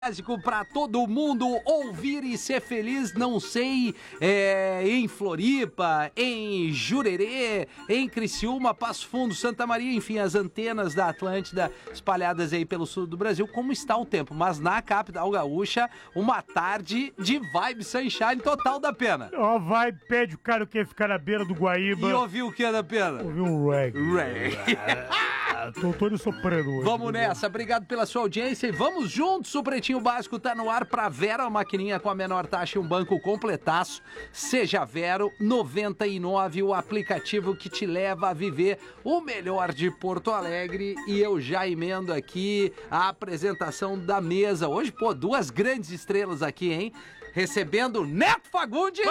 Básico para todo mundo ouvir e ser feliz, não sei, em Floripa, em Jurerê, em Criciúma, Passo Fundo, Santa Maria, enfim, as antenas da Atlântida espalhadas aí pelo sul do Brasil, como está o tempo. Mas na capital gaúcha, uma tarde de vibe sunshine total da Pena. Ó, vai, pede o cara que quer ficar na beira do Guaíba. E ouviu o que da Pena? Ouviu um reggae. Tô todo soprando hoje. Vamos nessa, obrigado pela sua audiência e vamos juntos, o Pretinho Básico tá no ar pra Vera, uma maquininha com a menor taxa e um banco completaço. Seja Vero 99, o aplicativo que te leva a viver o melhor de Porto Alegre. E eu já emendo aqui a apresentação da mesa. Hoje, pô, duas grandes estrelas aqui, hein? Recebendo Neto Fagundes.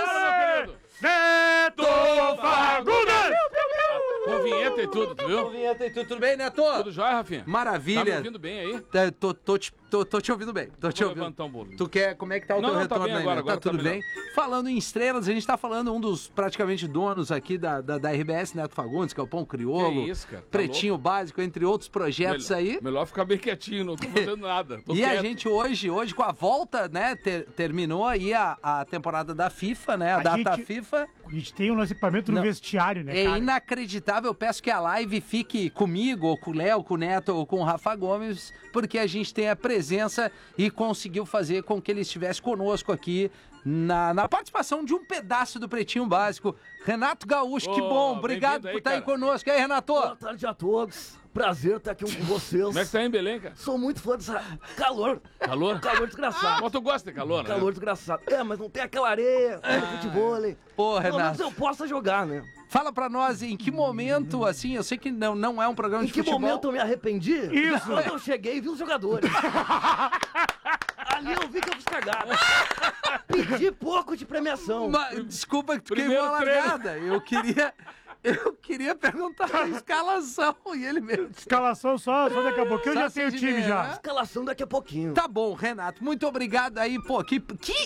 Neto Fagundes! Com vinheta e tudo, tu viu? Com vinheta e tudo bem, Neto? Tudo jóia, Rafinha? Maravilha. Tá me ouvindo bem aí? Tô te ouvindo bem. Tô te Vou ouvindo. levantar um bolo. Tu quer, como é que tá o teu retorno tá bem aí? agora, Tá tudo tá bem? Falando em estrelas, a gente tá falando um dos praticamente donos aqui da RBS, Neto Fagundes, que é o Pão Crioulo. Que isso, cara? Tá Pretinho Básico, entre outros projetos aí. Melhor ficar bem quietinho, não tô fazendo nada. Tô E quieto. a gente hoje com a volta, né, terminou aí a temporada da FIFA, né, a data FIFA. A gente tem o nosso equipamento no vestiário, né, É cara? inacreditável, eu peço que a live fique comigo, ou com o Léo, com o Neto, ou com o Rafa Gomes, porque a gente tem a presença e conseguiu fazer com que ele estivesse conosco aqui na participação de um pedaço do Pretinho Básico. Renato Gaúcho, que bom, obrigado por estar aí conosco. E aí, Renato? Boa tarde a todos. Prazer estar aqui com vocês. Como é que tá aí em Belém, cara? Sou muito fã dessa calor. Calor? Calor desgraçado. Mas tu gosta de calor, né? Calor desgraçado. É, mas não tem aquela areia, futebol. Pô, Pelo menos Renato, eu posso jogar, né? fala pra nós em que momento, assim, eu sei que não é um programa Em de que futebol. momento eu me arrependi? Isso. Quando eu cheguei e vi os jogadores. Ali eu vi que eu fiz cagada. Pedi pouco de premiação. Desculpa que tu Primeiro queimou a treino. largada. Eu queria perguntar a escalação e ele mesmo. Escalação só daqui a pouquinho, eu Só já tenho o se time dizer, já. né? Escalação daqui a pouquinho. Tá bom, Renato. Muito obrigado aí, pô. Que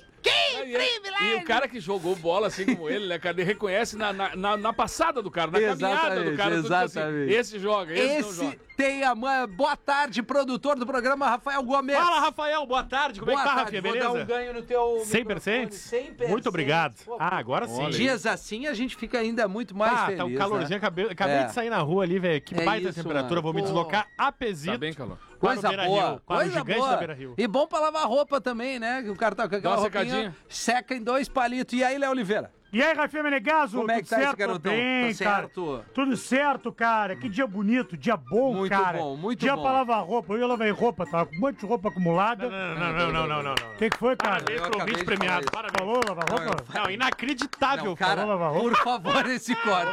E o cara que jogou bola assim como ele, né, cara? Ele reconhece na passada do cara, na caminhada do cara. Tudo assim, Exatamente. esse joga, esse não joga. tem a mãe. Boa tarde, produtor do programa, Rafael Gomes. Fala, Rafael, boa tarde, como é que tá, Rafinha, Vou beleza? dar um ganho no teu 100%? 100%. Muito obrigado. Pô, Ah, agora sim. dias assim a gente fica ainda muito mais feliz, tá um calorzinho, né? acabei É. de sair na rua ali, velho, que É baita isso, temperatura, mano. vou me Pô. deslocar a Pesito. Tá bem, calor. Coisa Beira boa, Rio, para o coisa gigante boa. da Beira Rio. E bom pra lavar roupa também, né? Que o cara tá com aquela Dá uma roupinha, secadinha. seca em 2 palitos. E aí, Léo Oliveira? E aí, Rafinha Menegaso, Como é que tudo tá esse certo? garotão? Bem, Tá cara. certo? Tudo certo, cara. Que dia bonito, dia bom, Muito cara. bom, muito dia bom. pra lavar roupa. Eu ia lavar roupa, tava com um monte de roupa acumulada. Não. O que foi, cara? Parabéns Eu pro acabei ouvinte de falar premiado, isso. parabéns. Falou lavar roupa? Não, inacreditável. Não, cara, falou lavar roupa? por favor, esse corte.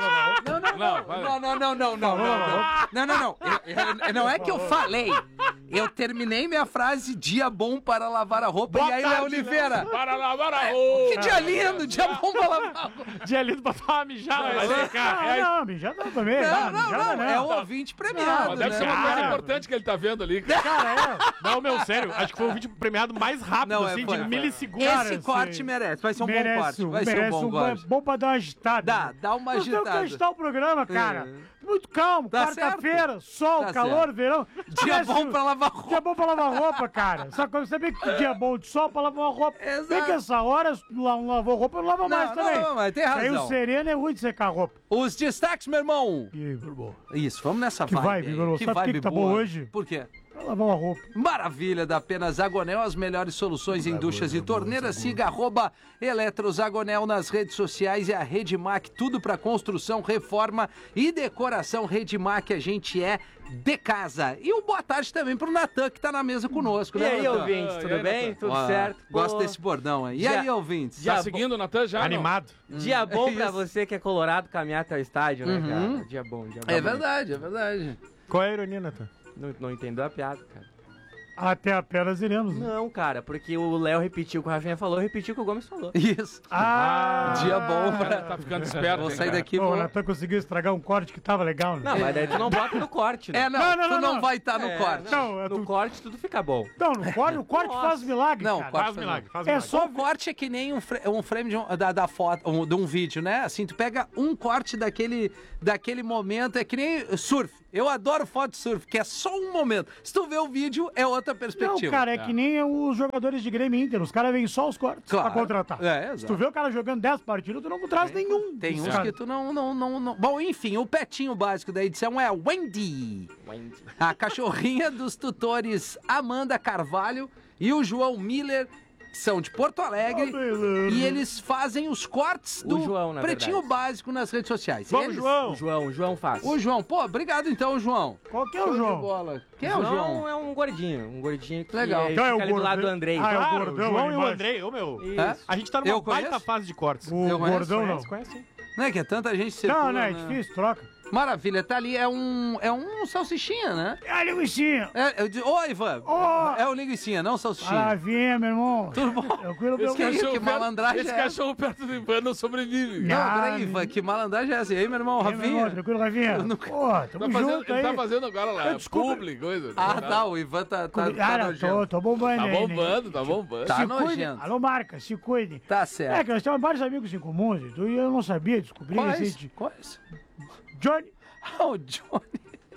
Não. Não é que eu falei. Eu terminei minha frase, dia bom para lavar a roupa. Boa e aí, tarde, Léo Oliveira? Para lavar a roupa. Que dia lindo, dia bom para lavar a roupa. Dia lindo pra tomar uma mijada, mas vem cá. Não, mijada não também. Não, é um ouvinte premiado, Mas deve né? ser uma coisa Cara. importante que ele tá vendo ali, cara. Cara, Não, meu, sério, acho que foi o vídeo premiado mais rápido, Não, assim, foi. de milissegundos. Esse Cara, corte sim. merece, vai ser um bom merece, corte. Vai ser um merece bom corte. bom pra dar uma agitada. Dá uma Nós temos que agitada. agitar o programa, cara. Muito calmo, Tá quarta-feira, sol, Tá calor, certo. verão. Dia Parece bom pra lavar roupa. Dia bom pra lavar roupa, cara. Só que você vê que dia bom de sol pra lavar uma roupa. Exato. Bem que essa hora, não lavou roupa, não lava mais também. Não, mas tem Aí razão. o sereno é ruim de secar a roupa. Os destaques, meu irmão. E aí, meu irmão? Isso, vamos nessa Que vibe. vibe, aí. meu irmão. Sabe por que que tá bom boa. hoje? Por quê? Pra lavar uma roupa. Maravilha da Pena Zagonel, as melhores soluções em duchas e torneiras. Siga @Eletrozagonel nas redes sociais e a Redmac, tudo para construção, reforma e decoração. Redmac, a gente é de casa. E o boa tarde também pro Natan, que tá na mesa conosco, E né, aí, Natan? ouvintes, E tudo aí, bem? Natan? Tudo Ó, certo? Gosto Pô, desse bordão aí. E Já- aí, ouvintes? já- Tá seguindo o Natan já? não? Animado. Dia bom pra Isso. você que é colorado caminhar até o estádio, né, cara? Dia bom, dia bom. É verdade, é verdade. Qual é a ironia, Nathan? Não entendeu a piada, cara. Até apenas iremos. Não, cara, porque o Léo repetiu o que o Rafinha falou, repetiu o que o Gomes falou. Isso. Dia bom pra... Tá ficando esperto, Vou hein, sair cara? daqui, Pô, o vou... Natan conseguiu estragar um corte que tava legal, né? Não, mas daí tu não bota no corte, né? É, não, Não, tu não não. vai estar no É, corte. Não, No corte tudo fica bom. Não, o corte Nossa. faz milagre, Não, cara. corte Faz milagre, faz É milagre. só O corte é que nem um frame da foto, de um vídeo, né? Assim, tu pega um corte daquele momento, é que nem surf. Eu adoro foto de surf, que é só um momento. Se tu vê o vídeo, é outra perspectiva. Não, cara, é que nem os jogadores de Grêmio e Inter. Os caras vêm só os cortes Claro. pra contratar. É, Se tu exato. vê o cara jogando 10 partidas, tu não traz nenhum. Tem uns Cara, que tu não... Bom, enfim, o petinho básico da edição é a Wendy. A cachorrinha dos tutores Amanda Carvalho e o João Miller, que são de Porto Alegre, e eles fazem os cortes do João, na Pretinho verdade. Básico nas redes sociais. Vamos, Eles- João! O João faz. O João, pô, obrigado então, João. Qual que é o Show de João? bola. Quem é o João? é um gordinho. Um gordinho que Legal. fica Então é o ali do lado do gordão. Andrei. Ah, é o Claro, o gordão João ali e o embaixo. Andrei, ô meu. Hã? A gente tá Eu numa baita conheço? fase de cortes. O Eu conheço, gordão não. Conhece, hein? Não é que é tanta gente circula, Não, é né? difícil, troca. Maravilha, tá ali, é um salsichinha, né? Ah, linguicinha. Ô, Ivan, Ô. é o linguicinha, não salsichinha. Maravilha, meu irmão. Tudo bom? Tranquilo, meu que irmão. que malandragem Esse é essa? cachorro perto do Ivan não sobrevive. Não, Ah, peraí, Ivan, que malandragem é essa? E aí, meu irmão, E aí, meu irmão, Rafinha? tranquilo, Rafinha? Eu não- Pô, Tá tamo fazendo, junto ele aí. tá fazendo agora lá, Desculpa. publi, coisa. Ah, tá, o Ivan tá Cara, nojento. tô bombando Tá aí, né? bombando, tá bombando. Tá Se nojento. cuide. Alô, marca, se cuide. Tá É certo. que nós temos vários amigos em comum, e eu não sabia, descobri Quais? recente. Quais? Johnny, Ah, o Johnny.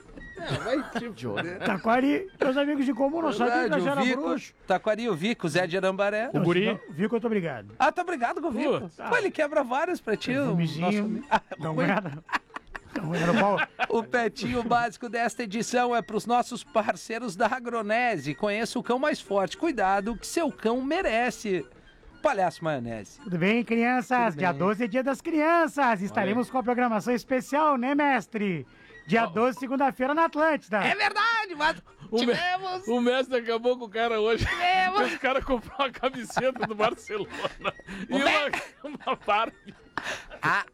Vai te foder. Taquari, meus amigos em comum não sabiam que Verdade, nós o era Vico, bruxo. Taquari, o Vico, Zé de Arambaré. O guri. Não, Vico, eu tô obrigado. Ah, tá obrigado com o Vico. Putz. Pô, ele quebra vários pra ti. o nosso Fumizinho, amigo. Ah, não ruim. era. Não era pau. O petinho básico desta edição é para os nossos parceiros da Agronese. Conheça o cão mais forte. Cuidado que seu cão merece. Palhaço Maionese. Tudo bem, crianças? Dia 12 é dia das crianças. Estaremos com a programação especial, né, mestre? Dia 12, segunda-feira, na Atlântida. É verdade, mas tivemos... O mestre acabou com o cara hoje. Tivemos... Esse cara comprou uma camiseta do Barcelona e uma Barbie. Ah,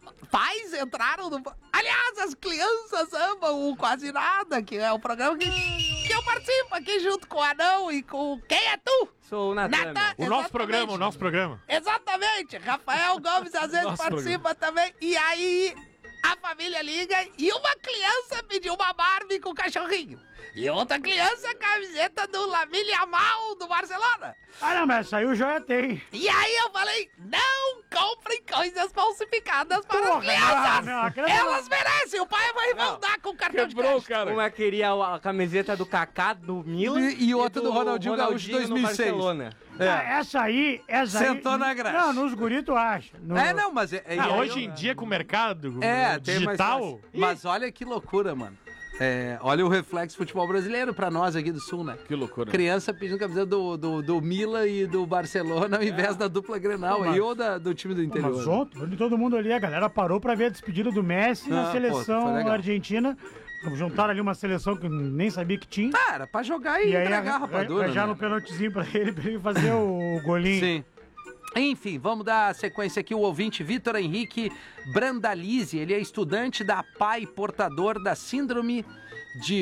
pais entraram no... Aliás, as crianças amam o Quase Nada, que é o programa que eu participo aqui junto com o Anão e com... Quem é tu? Sou o Natan. Natan. O nosso Exatamente. programa. Exatamente, Rafael Gomes às vezes Nosso participa também. E aí a família liga e uma criança pediu uma Barbie com cachorrinho. E outra criança a camiseta do Lamine Yamal do Barcelona. Ah, não, mas aí o Joia tem. E aí eu falei, não comprem coisas falsificadas para as Porra, crianças. não, a criança Elas merecem, o pai vai mandar com cartão de Quebrou o crédito. cara. Uma queria a camiseta do Kaká, do Milan. E outra do Ronaldinho Gaúcho de no 2006. Barcelona. Essa aí... Sentou na graxa. Não, nos guri tu acha. Não, mas... Hoje em dia, com o mercado tem mais digital... fácil. Mas olha que loucura, mano. Olha o reflexo futebol brasileiro pra nós aqui do Sul, né? Que loucura. Criança pedindo camiseta do Milan e do Barcelona ao invés da dupla Grenal aí, ou do time do interior. Mas ontem, todo mundo ali, a galera parou pra ver a despedida do Messi na pô, seleção foi legal. argentina. Juntaram ali uma seleção que eu nem sabia que tinha. Ah, era pra jogar e, E aí entregar a rapadura, já né? no pênaltizinho pra ele fazer o golinho. Sim. Enfim, vamos dar sequência aqui. O ouvinte Vitor Henrique Brandalize, ele é estudante da PAI, portador da síndrome de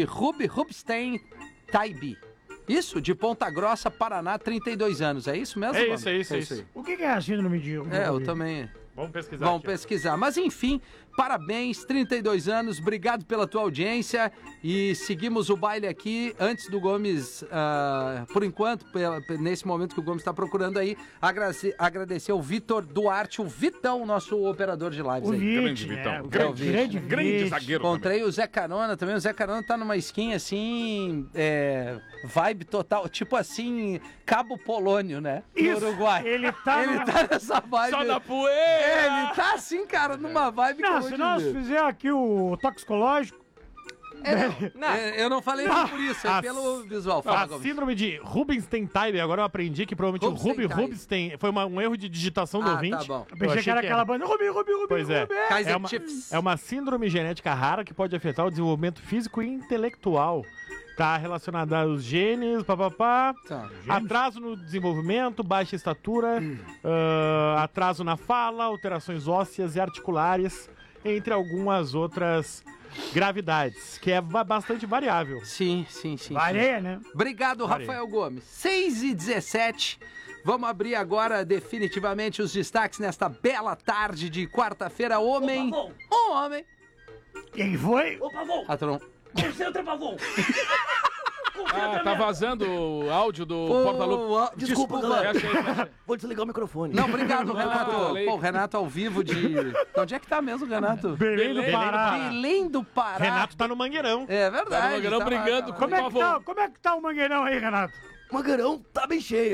Rubinstein-Taibi. Isso, de Ponta Grossa, Paraná, 32 anos. É isso mesmo? É Gomes? isso, é isso, é isso. aí. O que é a síndrome de Eu também. Vamos pesquisar. Vamos aqui. pesquisar. Mas enfim, parabéns, 32 anos, obrigado pela tua audiência e seguimos o baile aqui. Antes do Gomes, por enquanto, nesse momento que o Gomes está procurando aí, agradecer o Vitor Duarte, o Vitão, nosso operador de lives O aí. Vite, Vitão. né? O Grande Vite. zagueiro. Encontrei o Zé Carona também. O Zé Carona tá numa skin assim, vibe total, tipo assim, Cabo Polônio, né? Isso, No Uruguai. ele tá nessa vibe. Só da poeira. Ele tá assim, cara, numa vibe que eu Não, vou se nós dizer. fizer aqui o toxicológico, Eu não falei nem por isso, é A- pelo visual. Fala, A Gomes. síndrome de Rubinstein-Taibi, agora eu aprendi que provavelmente o Rubinstein-Taibi. Rubinstein foi um erro de digitação do Ah, ouvinte. tá bom. eu pensei que era aquela banda. Rubi. Pois é. Kaiser É Chiefs. uma síndrome genética rara que pode afetar o desenvolvimento físico e intelectual. Tá relacionada aos genes, papapá. Tá. Atraso no desenvolvimento, baixa estatura, atraso na fala, alterações ósseas e articulares, entre algumas outras gravidades, que é bastante variável. Sim. Vareia, né? Obrigado, Parei. Rafael Gomes. 6h17. Vamos abrir agora definitivamente os destaques nesta bela tarde de quarta-feira. Homem. Um homem. Quem foi? Ô, Pavão! Patrão. Concentra, Pavão! Tá vazando o áudio do Porta-Lupe. Desculpa, galera. Vou desligar o microfone. Não, obrigado, Renato. Pô, o Renato ao vivo de... Onde é que tá mesmo, Renato? Belém do Pará. Belém do Pará. Renato tá no Mangueirão. É verdade. Tá no Mangueirão brigando com o pavão. Como é que tá o Mangueirão aí, Renato? O Mangueirão tá bem cheio.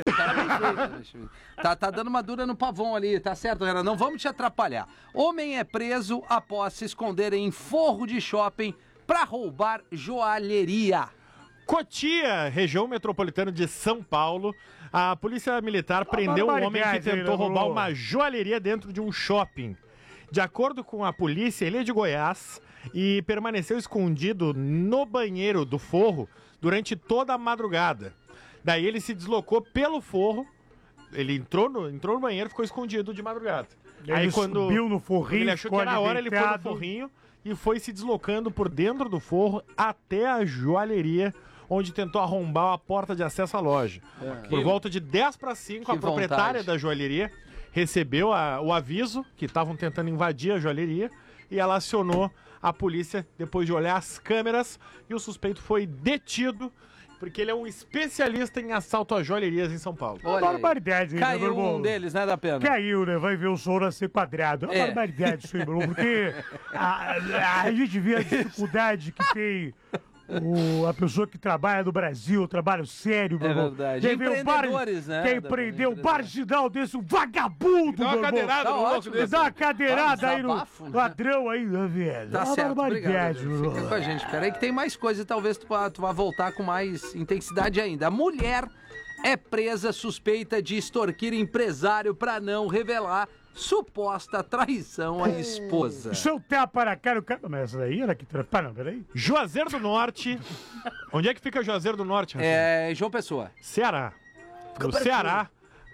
Tá dando uma dura no pavão ali, tá certo, Renato? Não vamos te atrapalhar. Homem é preso após se esconder em forro de shopping pra roubar joalheria. Cotia, região metropolitana de São Paulo, a polícia militar prendeu um homem que tentou roubar uma joalheria dentro de um shopping. De acordo com a polícia, ele é de Goiás e permaneceu escondido no banheiro do forro durante toda a madrugada. Daí ele se deslocou pelo forro, ele entrou no banheiro e ficou escondido de madrugada. Aí quando subiu no forrinho, ele achou que era a hora, ele foi no forrinho e foi se deslocando por dentro do forro até a joalheria, onde tentou arrombar a porta de acesso à loja. Por volta de 10 para 5, a proprietária da joalheria recebeu o aviso que estavam tentando invadir a joalheria e ela acionou a polícia depois de olhar as câmeras e o suspeito foi detido porque ele é um especialista em assalto a joalherias em São Paulo. Olha, barbaridade, caiu um deles, né, da pena? Caiu, né? Vai ver o sol nascer quadrado. É uma barbaridade isso aí, Bruno, porque a gente vê a dificuldade que tem a pessoa que trabalha no Brasil, trabalho sério, meu irmão. É verdade. Empreendedores, né? Quem prendeu um marginal desse, um vagabundo, Dá uma cadeirada no louco desse. Dá uma cadeirada aí no ladrão aí, né, velho? Tá certo, obrigado. Bruno. Fica com a gente. Peraí que tem mais coisa e talvez tu vá voltar com mais intensidade ainda. A mulher é presa suspeita de extorquir empresário pra não revelar suposta traição à esposa. Deixa eu tapa na cara, o cara... Mas essa daí era que... Não, peraí. Juazeiro do Norte. Onde é que fica Juazeiro do Norte, Rafinha? É João Pessoa. Ceará. No Ceará,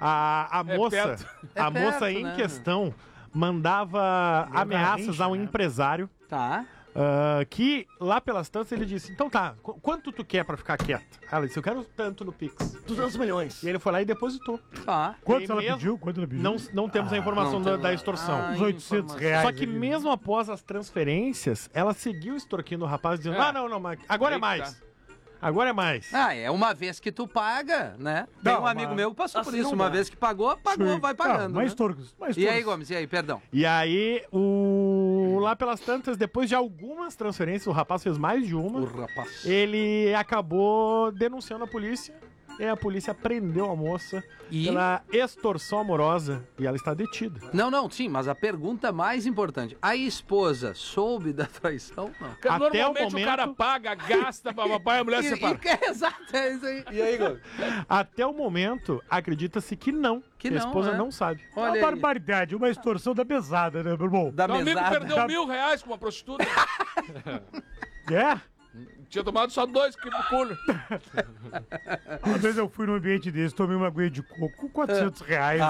a moça, É perto, em né? questão mandava ameaças a um empresário. Tá. Que lá pelas tantas ele disse, então tá, quanto tu quer pra ficar quieto? Ela disse, eu quero tanto no Pix. 200 milhões. E ele foi lá e depositou. Tá. Quanto ela mesmo- pediu? Não temos a informação da extorsão. Uns 800 reais. Só que ali. mesmo após as transferências, ela seguiu extorquindo o rapaz, dizendo, não, mas agora é Aí que mais. Agora é mais. É uma vez que tu paga, né? Tem Não, um amigo mas- meu que passou por assim isso. não Uma dá. vez que pagou, Sim. vai pagando. Mas né? torcos. E aí, Gomes? E aí, perdão? E aí, lá pelas tantas, depois de algumas transferências, o rapaz fez mais de uma, rapaz. ele acabou denunciando a polícia. E a polícia prendeu a moça pela extorsão amorosa e ela está detida. Não, sim, mas a pergunta mais importante. A esposa soube da traição? Não. Até o Normalmente o cara momento- paga, gasta, papai, a mulher separa. Exato, é isso aí. E aí, Gomes? Até o momento, acredita-se que não. Que a não, esposa né? não sabe. Uma Olha aí. barbaridade, uma extorsão da mesada, né, meu irmão? Da Meu amigo mesada. perdeu R$1.000 com uma prostituta. É? Tinha tomado só 2 quilos de culho. Uma vez eu fui num ambiente desse, tomei uma aguinha de coco com 400 reais.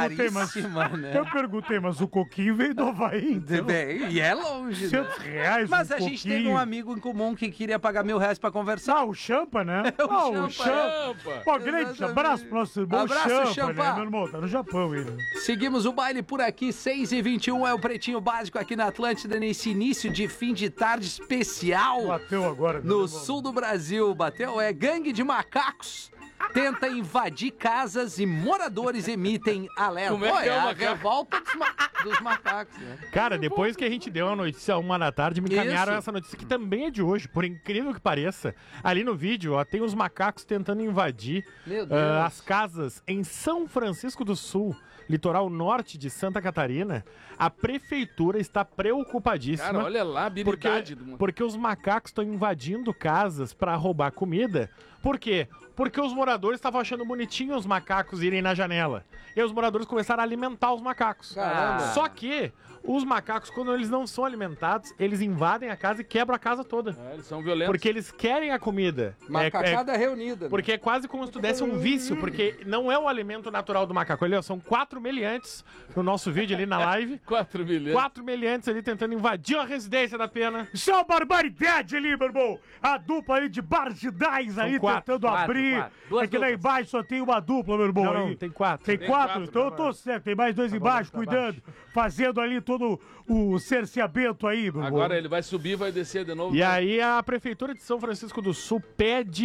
Eu perguntei, mas o coquinho veio do Havaí, então. Bem, e é longe. Né? 400 reais Mas um a gente coquinho. teve um amigo em comum que queria pagar R$1.000 pra conversar. Ah, o Champa, né? O Champa. Champa. Pô, grande Exatamente. abraço pro nosso irmão Abraço, Champa, Champa. né? Meu irmão, tá no Japão ele. Seguimos o baile por aqui, 6h21 é o Pretinho Básico aqui na Atlântida, nesse início de fim de tarde especial. Bateu agora. No sul do Brasil, bateu, gangue de macacos tenta invadir casas e moradores emitem alerta. Como é que é o a macaco? revolta dos macacos, né? Cara, depois que a gente deu a notícia 1h da tarde, me encaminharam Isso. essa notícia que também é de hoje, por incrível que pareça. Ali no vídeo, ó, tem os macacos tentando invadir Meu Deus. as casas em São Francisco do Sul, litoral norte de Santa Catarina. A prefeitura está preocupadíssima. Cara, olha lá a Porque, habilidade do porque os macacos estão invadindo casas para roubar comida. Por quê? Porque os moradores estavam achando bonitinho os macacos irem na janela. E aí os moradores começaram a alimentar os macacos. Caramba. Só que os macacos, quando eles não são alimentados, eles invadem a casa e quebram a casa toda. Eles são violentos. Porque eles querem a comida. Macacada reunida. né? Porque é quase como se tu desse um vício, porque não é o alimento natural do macaco. Olha, são 4 meliantes no nosso vídeo ali na live. 4 milhões. 4 meliantes ali tentando invadir a residência da Pena. Isso é uma barbaridade ali, meu irmão. A dupla aí de Bargidais aí tentando abrir. Duas Aqui lá duplas. embaixo só tem uma dupla, meu irmão. Não, aí. tem 4. Tem Tem 4? quatro, Então eu tô certo. Tem mais 2 embaixo, pra cuidando. Fazendo ali todo o cerceamento aí, meu irmão. Agora ele vai subir e vai descer de novo. E aí a Prefeitura de São Francisco do Sul pede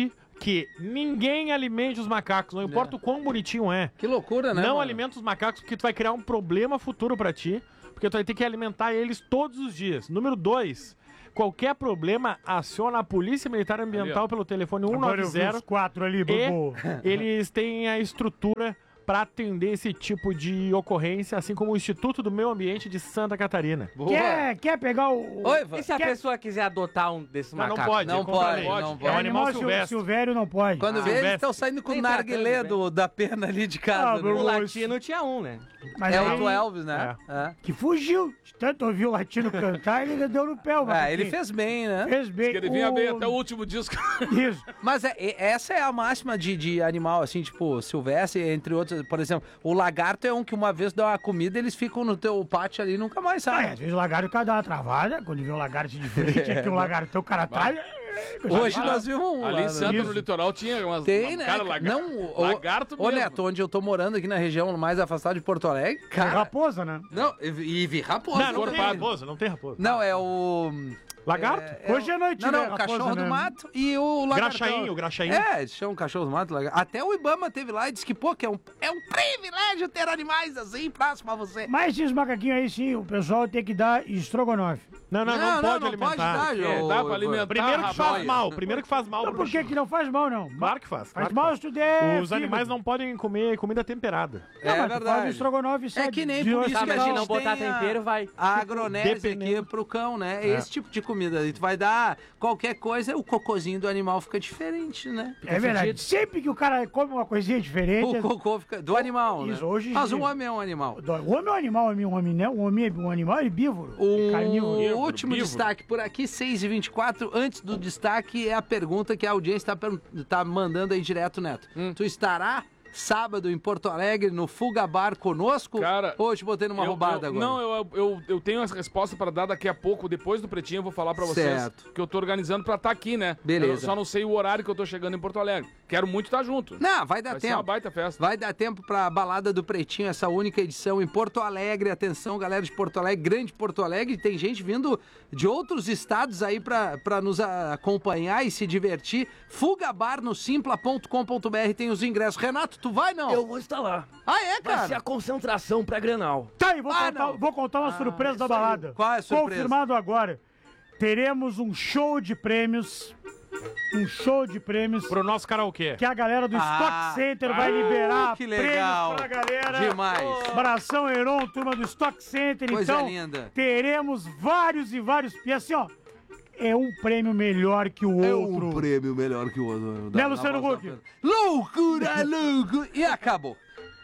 que ninguém alimente os macacos, não importa o quão bonitinho é. Que loucura, né? Não mano? alimenta os macacos porque tu vai criar um problema futuro pra ti, porque tu vai ter que alimentar eles todos os dias. Número 2, qualquer problema, aciona a Polícia Militar Ambiental pelo telefone Agora eu vi 190 os 4 ali, Bubu. e eles têm a estrutura para atender esse tipo de ocorrência, assim como o Instituto do Meio Ambiente de Santa Catarina. Boa. Quer pegar o... Oi, E se a pessoa quiser adotar um desses macacos? Não pode, Não é contra a pode, lei. não É pode. um animal silvestre. Silvério não pode. Quando vê, eles estão saindo com o Nem narguilé tratando, da perna ali de Ah, casa. né? O Bruno. latino tinha um, né? Mas É aí, o do Elvis, né? É. que fugiu. De tanto ouvir o latino cantar, ele deu no pé. o É, macaquinho. ele fez bem, né? Fez bem. Que ele vinha bem até o último disco. Isso. Mas essa é a máxima de animal, assim, tipo, silvestre, entre outros. Por exemplo, o lagarto é um que uma vez dá uma comida, eles ficam no teu pátio ali e nunca mais Ah, saem. às vezes o lagarto quer dar uma travada, quando vê o lagarto de frente, aqui o lagarto, o cara atrás. Hoje nós vimos um Ali lá, em né? Santa, Isso. no litoral, tinha umas... Tem, né? Cara, Não, lagarto ô mesmo. Neto, onde eu tô morando aqui na região mais afastada de Porto Alegre, É cara... raposa, né? Não, e vi raposa. Não, não tem também. raposa, não tem raposa. Não, é o... Lagarto? Hoje à noite, Não, né, não, o raposa, cachorro né? do mato e o lagartão. Graxainho, o graxainho. É, eles chamam cachorro do mato. Lagarto. Até o Ibama teve lá e disse que, pô, que é um privilégio ter animais assim próximo a você. Mas esses macaquinhos aí, sim, o pessoal tem que dar estrogonofe. Não pode alimentar. dar, ô, Dá pra alimentar. Primeiro que faz rapaz. mal, primeiro que faz mal. Então pro por que bichinho. que não faz mal, não? Claro que faz. Faz claro que mal faz. se tu der Os fígado. animais não podem comer comida temperada. É Mas tu faz o verdade. estrogonofe só É que nem de por hoje isso Tá, que a mas se gente não botar tem tempero, vai. a agronese Dependendo. aqui pro cão, né? Esse tipo de comida. E tu vai dar qualquer coisa, o cocôzinho do animal fica diferente, né? É verdade. Sempre que o cara come uma coisinha diferente... O cocô fica do animal, Isso, né? hoje em Mas o dia. homem é um animal. O homem é um animal, o homem, né? O homem é um animal herbívoro. Carnívoro. O último destaque por aqui, 6h24. Antes do destaque, é a pergunta que a audiência tá mandando aí direto, Neto. Tu estará sábado em Porto Alegre, no Fuga Bar conosco? Cara, Ou eu te botei numa roubada agora? Não, eu tenho essa resposta pra dar daqui a pouco, depois do Pretinho, eu vou falar pra vocês Certo. que eu tô organizando pra estar aqui, né? Beleza. Eu só não sei o horário que eu tô chegando em Porto Alegre. Quero muito estar junto. Não, vai dar Vai ser uma tempo. baita festa. Vai dar tempo pra Balada do Pretinho, essa única edição em Porto Alegre. Atenção, galera de Porto Alegre, grande Porto Alegre. Tem gente vindo de outros estados aí pra nos acompanhar e se divertir. Fuga Bar no simpla.com.br tem os ingressos. Renato, tu vai não? Eu vou estar lá. Ah, é, Vai ser cara? a concentração pré-Grenal. Tá aí, Ah, não. vou contar uma surpresa da balada. Qual é a surpresa? Confirmado agora. Teremos um show de prêmios. Um show de prêmios. Pro nosso karaokê. Que a galera do Stock Center vai liberar que legal. prêmios pra galera. Demais. Bração Heron, turma do Stock Center. Coisa então, linda. teremos vários e vários. E assim, ó, é um prêmio melhor que o outro. prêmio melhor que o outro. Né, Luciano Huck? Loucura, louco. E acabou.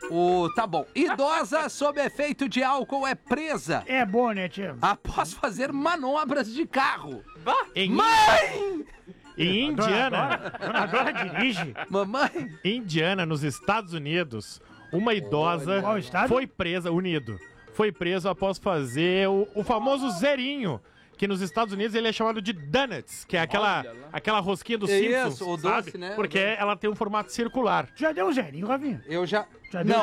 Tá bom. Idosa sob efeito de álcool é presa É bom, né, tia? após fazer manobras de carro. Em, Mãe! em Indiana, Dona Dora dirige. Mamãe? Indiana, nos Estados Unidos, uma idosa Qual estado? foi presa, foi presa após fazer o famoso zerinho, que nos Estados Unidos ele é chamado de donuts, que é aquela rosquinha do Simpsons, Isso, o sabe? doce, né? Porque ela tem um formato circular. Já deu um zerinho, Ravinha. Eu já... Já deu Não.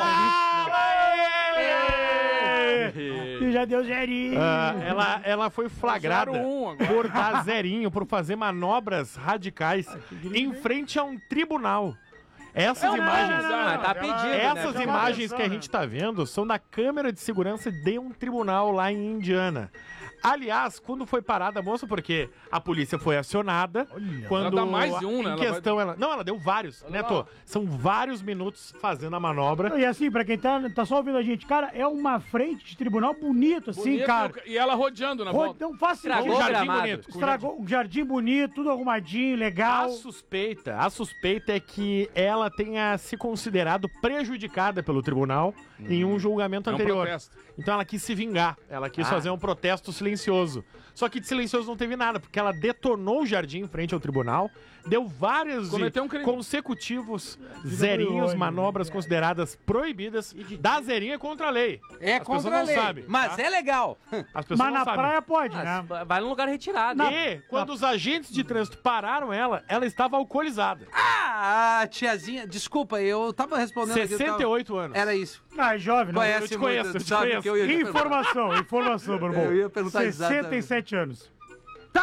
zerinho. Já deu zerinho. Ela foi flagrada 0-1 agora. por dar zerinho, por fazer manobras radicais em frente a um tribunal. Essas imagens... Ah, tá pedido, né? Essas Tem uma imagens versão, que a né? gente tá vendo são da câmera de segurança de um tribunal lá em Indiana. Aliás, quando foi parada a moça, porque a polícia foi acionada, quando Ela dá mais de um, né? em Ela questão ela deu vários, Neto. São vários minutos fazendo a manobra. E assim, pra quem tá só ouvindo a gente, cara, é uma frente de tribunal bonito, assim, Bonito, cara. E ela rodeando na volta. Não faz Estragou Com o um jardim gramado. bonito. Estragou um jardim bonito, tudo arrumadinho, legal. A suspeita é que ela tenha se considerado prejudicada pelo tribunal em um julgamento É um anterior. protesto. Então ela quis se vingar, ela quis fazer um protesto silencioso. Só que de silencioso não teve nada, porque ela detonou o jardim em frente ao tribunal, deu vários Cometeu um crime. consecutivos zerinhos, manobras consideradas proibidas. Dá zerinho é contra a lei. É As pessoas contra a não lei. sabem, Mas tá? é legal. As pessoas Mas não na sabem. praia pode, né? Vai num lugar retirado. E quando os agentes de trânsito pararam ela estava alcoolizada. Ah, tiazinha, desculpa, eu tava respondendo aqui, eu tava- 68 anos. Era isso. Ah, é jovem, não. Conhece eu te muito, conheço, eu te sabe conheço. que eu ia te perguntar. Informação, meu irmão. Eu ia perguntar 67 anos. Tá,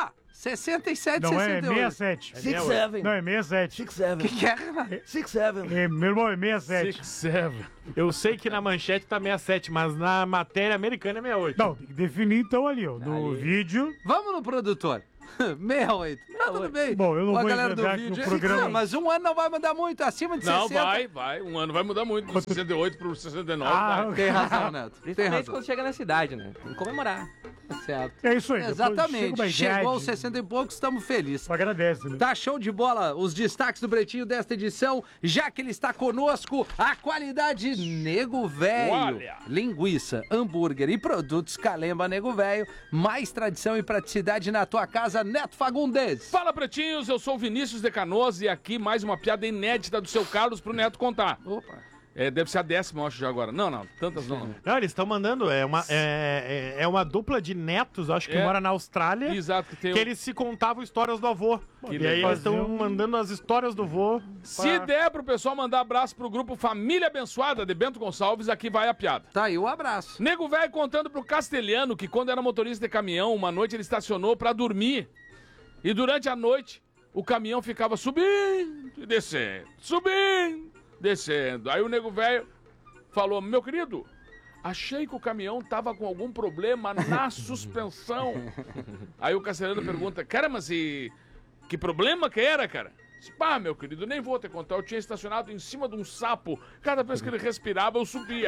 67, Não é 68. 67. 6-7. Não, é 67. 6-7. Que é, Renato? 6-7. Meu irmão, é 67. 6-7. Eu sei que na manchete tá 67, mas na matéria americana é 68. Não, tem que definir então ali, ó. No vídeo. Vamos no produtor. 68. Tá tudo bem. Bom, eu não a vou galera do inventar que vídeo. o programa- Não, mas um ano não vai mudar muito. Acima de Não, 60. vai. Um ano vai mudar muito. Do 68 pro 69. Ah, vai. Tem razão, Neto. Tem Principalmente razão. quando chega na cidade, né? Tem que comemorar. Certo. é isso aí. depois chega Exatamente. uma Chegou idade, aos 60 e poucos, estamos felizes. Só agradece, né? Tá show de bola os destaques do Pretinho desta edição, já que ele está conosco, a qualidade Nego Velho. Olha. Linguiça, hambúrguer e produtos Calemba Nego Velho. Mais tradição e praticidade na tua casa, Neto Fagundes. Fala, pretinhos, eu sou o Vinícius de Canoas e aqui mais uma piada inédita do seu Carlos pro Neto contar. Opa. Deve ser a 10ª, eu acho, já agora. Não, tantas não. Não, eles estão mandando, é uma dupla de netos, acho que mora na Austrália, Exato, que tem que eles se contavam histórias do avô. Que E aí legal. eles estão mandando as histórias do avô. Se der pro pessoal mandar abraço pro grupo Família Abençoada de Bento Gonçalves, aqui vai a piada. Tá aí o abraço. Nego velho contando pro Castelhano que quando era motorista de caminhão, uma noite ele estacionou pra dormir. E durante a noite, o caminhão ficava subindo e descendo, subindo, descendo. Aí o nego velho falou, meu querido, achei que o caminhão tava com algum problema na suspensão. Aí o Castelhano pergunta, cara, mas e que problema que era, cara? Pá, meu querido, nem vou te contar. Eu tinha estacionado em cima de um sapo. Cada vez que ele respirava, eu subia.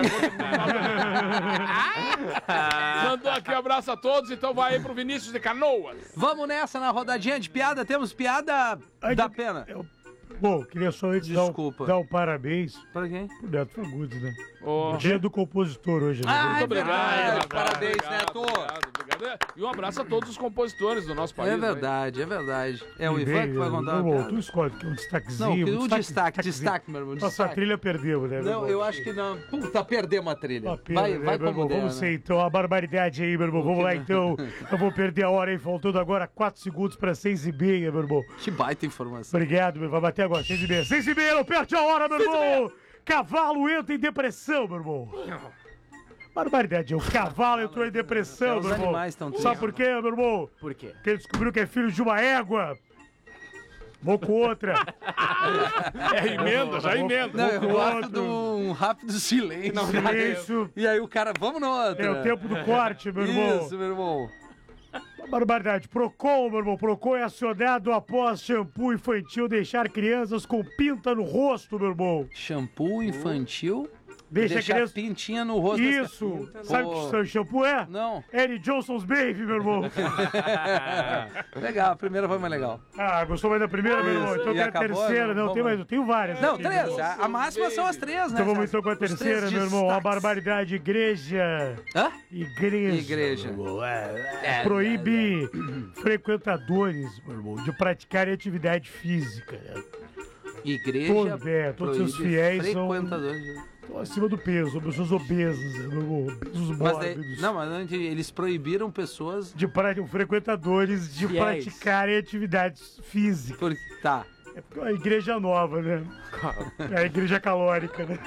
Mandou aqui um abraço a todos. Então vai aí pro Vinícius de Canoas. Vamos nessa na rodadinha de piada. Temos piada da pena. Bom, queria só antes Desculpa. dar um parabéns Pra quem? pro Neto Fagundes, né? Oh. O dia do compositor hoje, né? Ah, Muito é obrigado. verdade. Parabéns, Obrigado, Neto. obrigado. E um abraço a todos os compositores do nosso país. É verdade, é verdade. É o E Ivan bem, que vai contar meu uma irmão, piada. tu escolhe, que é um destaquezinho. Não, um destaque, meu irmão. Nossa Destaque. trilha perdeu, né? meu Não, irmão? eu acho que não. Puta, perdemos a trilha. Uma pena, Vai, né, vai meu como irmão? der, Vamos né? ser então, a barbaridade aí, meu irmão. Vamos lá então. Eu vou perder a hora aí, faltando agora 4 segundos para 6h30, meu irmão. Que baita informação. Obrigado, meu irmão. Vai bater agora, 6h30. 6h30, não perde a hora, meu irmão. Cavalo entra em depressão, meu irmão. Barbaridade, o cavalo entrou em depressão, Os meu irmão. animais estão Sabe por quê, meu irmão? Por quê? Porque ele descobriu que é filho de uma égua. Vou com outra. É emenda, já emenda. Não, eu gosto outro. de um rápido silêncio. Silêncio. E aí o cara, vamos no outro. É o tempo do corte, meu irmão. Isso, meu irmão. Barbaridade. Procon, meu irmão. Procon é acionado após shampoo infantil deixar crianças com pinta no rosto, meu irmão. Shampoo infantil. Deixa a criança... pintinha no rosto. das Isso. crianças. Sabe Pô. o que shampoo é? Não. Eddie Johnson's Baby, meu irmão. Legal, a primeira foi mais legal. Ah, gostou mais da primeira, meu irmão? Então E tem a acabou, terceira. não? Não, tem Vamos. mais. Eu tenho várias. Não, aqui, três. meu irmão. A máxima são as três, né? Então vamos então com a Os três terceira, meu irmão. A destaques. barbaridade. Igreja. Hã? Igreja. Proíbe frequentadores, meu irmão, de praticarem atividade física. Né? Igreja. Todos os proíbe fiéis são frequentadores. estão acima do peso, são pessoas obesas, meu irmão, obesos Mas daí, mórbidos. não, mas antes eles proibiram pessoas. Frequentadores de Fiéis. praticarem atividades físicas. Por... Tá. É porque é uma igreja nova, né? É a igreja calórica, né?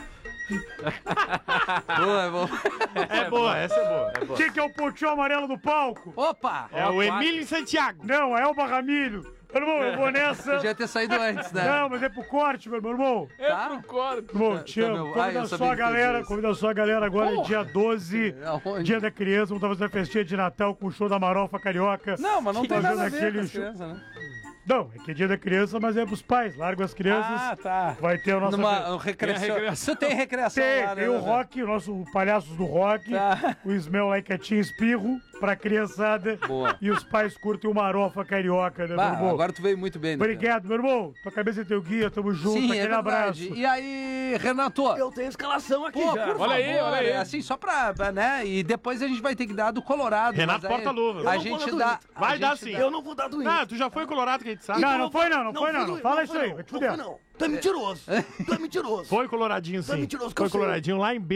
Boa, é bom. É boa, essa é boa. Quem que é o pontinho amarelo do palco? Opa! É o Emílio Santiago. Não, é o Barramilho. Meu irmão, eu vou nessa. Podia ter saído antes, né? Não, mas é pro corte, meu irmão. Tá? Pro corte. Irmão, te amo. meu- eu Convida sabia só a que galera, fazia isso. convida só a galera agora, Porra. dia 12, Aonde? dia da criança, vamos estar fazendo a festinha de Natal com o show da Marofa Carioca. Não, mas não tem Fazendo nada a ver aquele com as show. crianças, né? Não, é que é dia da criança, mas é pros pais. Larga as crianças. Ah, tá. Vai ter a nossa... Numa recreação. Tem a recreação. Tu tem recreação Tem, lá, né? tem o Rock, o nosso Palhaços do Rock, Tá. o Smell Like a Teen Espirro, pra criançada. Boa. E os pais curtem o Marofa Carioca, né, Bah, meu irmão? agora tu veio muito bem, né? Obrigado, meu irmão. Tua cabeça é teu guia, tamo junto, Sim, aquele é verdade. abraço. E aí, Renato? Eu tenho escalação aqui Pô, já. por Olha favor, aí, olha aí. Assim, só pra, né? E depois a gente vai ter que dar do Colorado. Renato mas aí Porta-Luvas. A Eu não vou gente dar dá... do a Vai gente dar sim. Eu não vou dar do Ah, tu já foi colorado, que a gente sabe. Não, não foi não foi não. do- Fala isso foi aí, não, vai te não fuder. foi não. Tu é mentiroso. Tu é mentiroso. Foi coloradinho, Tá sim. mentiroso que Foi eu sei. coloradinho lá em Bento.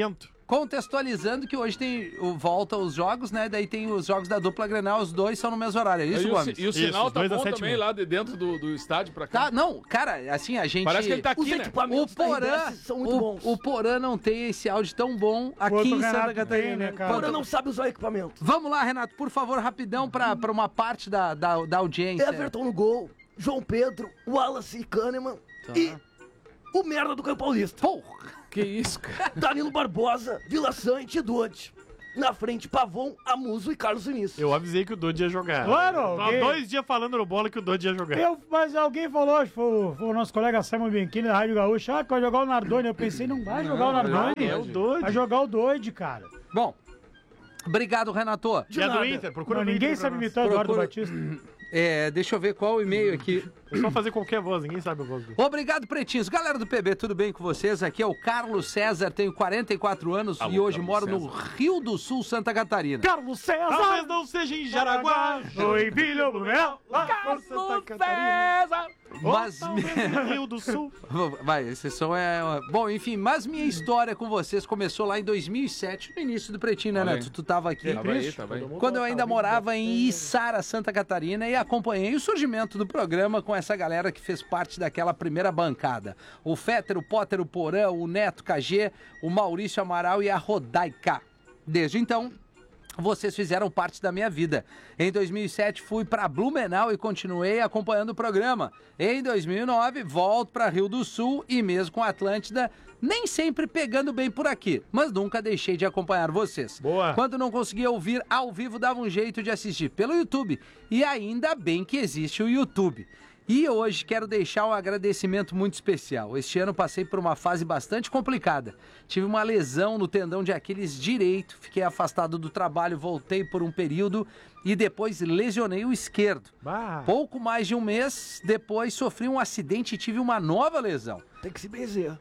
Contextualizando que hoje volta os jogos, né? Daí tem os jogos da dupla Grenal, os dois são no mesmo horário, é isso, Gomes? E o sinal Isso, tá 2 às bom 7h30. também lá de dentro do estádio pra cá. Tá, não, cara, assim, a gente... Parece que ele tá Os aqui, né? equipamentos da RBS são muito bons. O Porã não tem esse áudio tão bom aqui Quanto em o Santa Renato Catarina. tem, né, cara? Porã não sabe usar o equipamento. Vamos lá, Renato, por favor, rapidão, pra uma parte da audiência. Everton no gol, João Pedro, Wallace e Kahneman e o merda do Campo Paulista. Porra! Que isso, cara? Danilo Barbosa, Vila Sante e Dodge. Na frente, Pavon, Amuso e Carlos Vinícius. Eu avisei que o Dodge ia jogar. Claro, Tô há alguém- 2 dias falando no bola que o Dodge ia jogar. Mas alguém falou, acho que foi o nosso colega Simon Bianchini da Rádio Gaúcha, que vai jogar o Nardoni. Eu pensei, não vai jogar o Nardoni. É o Dodge. Vai jogar o Doide, cara. Bom, obrigado, Renato. De E a do nada. Inter, procura Não, no ninguém Inter sabe pra nós. imitar o Eduardo Procura- Batista. Deixa eu ver qual o e-mail aqui. É só fazer qualquer voz, ninguém sabe a voz dele. Obrigado, pretinhos. Galera do PB, tudo bem com vocês? Aqui é o Carlos César, tenho 44 anos e hoje Carlos moro no César. Rio do Sul, Santa Catarina. Carlos César! Talvez não seja em Jaraguá. Oi, Bilho Blumenau! Lá por Santa Catarina! Mas... No Rio do Sul. Vai, esse som é... Bom, enfim, mas minha história com vocês começou lá em 2007, no início do Pretinho, né, Olha aí. Neto? Tu tava aqui. Tava aí. Quando eu ainda morava em Içara, Santa Catarina, e acompanhei o surgimento do programa com essa galera que fez parte daquela primeira bancada. O Féter, o Potter, o Porã, o Neto KG, o Maurício Amaral e a Rodaica. Desde então, vocês fizeram parte da minha vida. Em 2007 fui para Blumenau e continuei acompanhando o programa. Em 2009 volto para Rio do Sul e mesmo com a Atlântida, nem sempre pegando bem por aqui, mas nunca deixei de acompanhar vocês. Boa. Quando não conseguia ouvir ao vivo, dava um jeito de assistir pelo YouTube. E ainda bem que existe o YouTube. E hoje quero deixar um agradecimento muito especial. Este ano passei por uma fase bastante complicada. Tive uma lesão no tendão de Aquiles direito, fiquei afastado do trabalho, voltei por um período e depois lesionei o esquerdo. Bah. Pouco mais de um mês depois sofri um acidente e tive uma nova lesão. Tem que se benzer.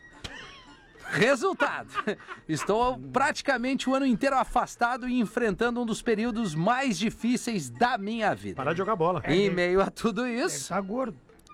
Resultado: estou praticamente o ano inteiro afastado e enfrentando um dos períodos mais difíceis da minha vida. Parar de jogar bola. Em meio a tudo isso, Tá gordo.